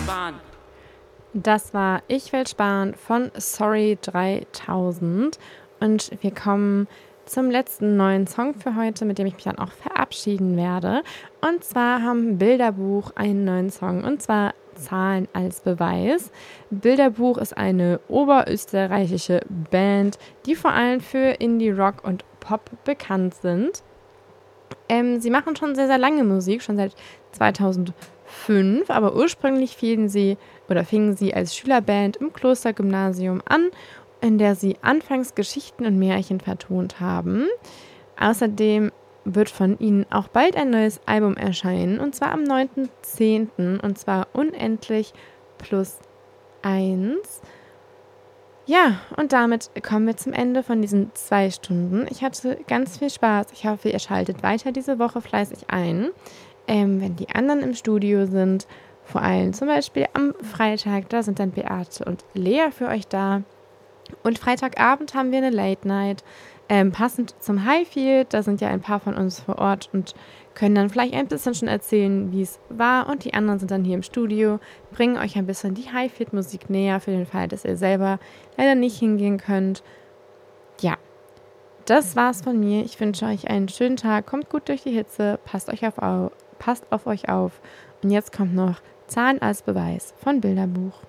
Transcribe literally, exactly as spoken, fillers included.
sparen. Das war Ich will sparen von Sorry dreitausend und wir kommen zum letzten neuen Song für heute, mit dem ich mich dann auch verabschieden werde. Und zwar haben Bilderbuch einen neuen Song und zwar Zahlen als Beweis. Bilderbuch ist eine oberösterreichische Band, die vor allem für Indie-Rock und Pop bekannt sind. Ähm, sie machen schon sehr, sehr lange Musik, schon seit zweitausendfünf, aber ursprünglich fingen sie, oder fingen sie als Schülerband im Klostergymnasium an, in der sie anfangs Geschichten und Märchen vertont haben. Außerdem wird von ihnen auch bald ein neues Album erscheinen, und zwar am neunten zehnten und zwar Unendlich plus eins. Ja, und damit kommen wir zum Ende von diesen zwei Stunden. Ich hatte ganz viel Spaß. Ich hoffe, ihr schaltet weiter diese Woche fleißig ein, ähm, wenn die anderen im Studio sind. Vor allem zum Beispiel am Freitag, da sind dann Beate und Lea für euch da. Und Freitagabend haben wir eine Late Night, ähm, passend zum Highfield. Da sind ja ein paar von uns vor Ort und können dann vielleicht ein bisschen schon erzählen, wie es war. Und die anderen sind dann hier im Studio, bringen euch ein bisschen die Highfield-Musik näher für den Fall, dass ihr selber leider nicht hingehen könnt. Ja, das war's von mir. Ich wünsche euch einen schönen Tag. Kommt gut durch die Hitze. Passt, euch auf, au- passt auf euch auf. Und jetzt kommt noch Zahlen als Beweis von Bilderbuch.